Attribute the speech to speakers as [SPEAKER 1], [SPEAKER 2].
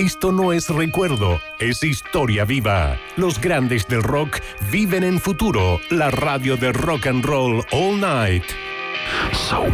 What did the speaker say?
[SPEAKER 1] Esto no es recuerdo, es historia viva. Los grandes del rock viven en Futuro, la radio de rock and roll all night.
[SPEAKER 2] So